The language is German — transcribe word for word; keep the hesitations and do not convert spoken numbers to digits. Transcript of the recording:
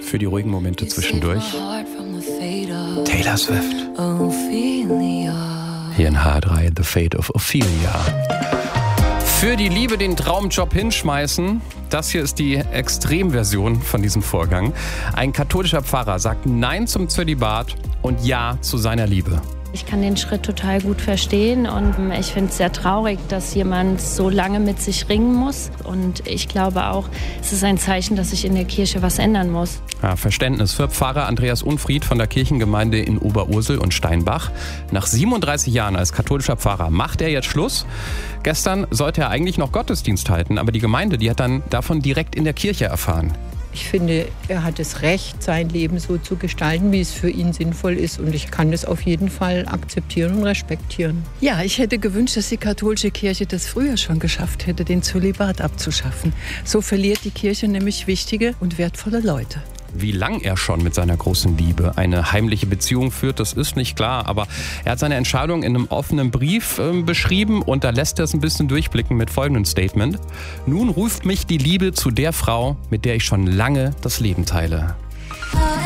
für die ruhigen Momente zwischendurch. Taylor Swift. Hier in H drei, The Fate of Ophelia. Für die Liebe den Traumjob hinschmeißen. Das hier ist die Extremversion von diesem Vorgang. Ein katholischer Pfarrer sagt Nein zum Zölibat und Ja zu seiner Liebe. Ich kann den Schritt total gut verstehen und ich finde es sehr traurig, dass jemand so lange mit sich ringen muss. Und ich glaube auch, es ist ein Zeichen, dass sich in der Kirche was ändern muss. Ja, Verständnis für Pfarrer Andreas Unfried von der Kirchengemeinde in Oberursel und Steinbach. Nach siebenunddreißig Jahren als katholischer Pfarrer macht er jetzt Schluss. Gestern sollte er eigentlich noch Gottesdienst halten, aber die Gemeinde, die hat dann davon direkt in der Kirche erfahren. Ich finde, er hat das Recht, sein Leben so zu gestalten, wie es für ihn sinnvoll ist. Und ich kann das auf jeden Fall akzeptieren und respektieren. Ja, ich hätte gewünscht, dass die katholische Kirche das früher schon geschafft hätte, den Zölibat abzuschaffen. So verliert die Kirche nämlich wichtige und wertvolle Leute. Wie lang er schon mit seiner großen Liebe eine heimliche Beziehung führt, das ist nicht klar. Aber er hat seine Entscheidung in einem offenen Brief äh, beschrieben und da lässt er es ein bisschen durchblicken mit folgendem Statement. Nun ruft mich die Liebe zu der Frau, mit der ich schon lange das Leben teile.